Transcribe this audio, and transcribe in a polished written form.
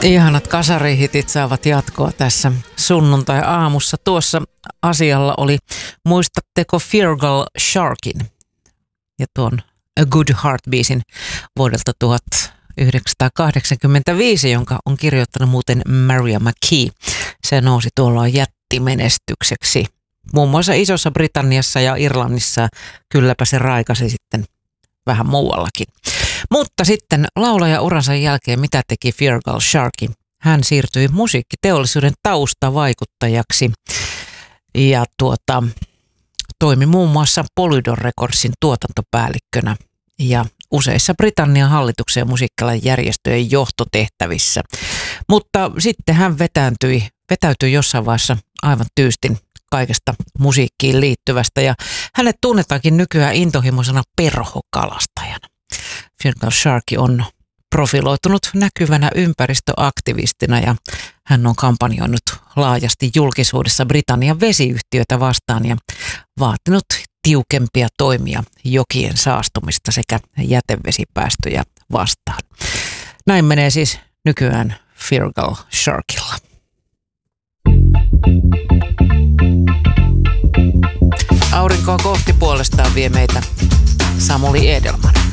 Ihanat kasarihitit saavat jatkoa tässä sunnuntai-aamussa. Tuossa asialla oli, muistatteko Feargal Sharkin ja tuon A Good Heart-biisin vuodelta 1985, jonka on kirjoittanut muuten Mariah McKee. Se nousi tuolloin jättimenestykseksi. Muun muassa Isossa Britanniassa ja Irlannissa, kylläpä se raikasi sitten vähän muuallakin. Mutta sitten laulajauransa jälkeen mitä teki Feargal Sharkin? Hän siirtyi musiikkiteollisuuden taustavaikuttajaksi ja toimi muun muassa Polydor Recordsin tuotantopäällikkönä ja useissa Britannian hallituksen ja musiikkialan järjestöjen johtotehtävissä. Mutta sitten hän vetäytyi jossain vaiheessa aivan tyystin kaikesta musiikkiin liittyvästä ja hänet tunnetaankin nykyään intohimoisena perhokalastajana. Feargal Shark on profiloitunut näkyvänä ympäristöaktivistina ja hän on kampanjoinut laajasti julkisuudessa Britannian vesiyhtiöitä vastaan ja vaatinut tiukempia toimia jokien saastumista sekä jätevesipäästöjä vastaan. Näin menee siis nykyään Feargal Sharkilla. Aurinkoa kohti puolestaan vie meitä Samuli Edelman.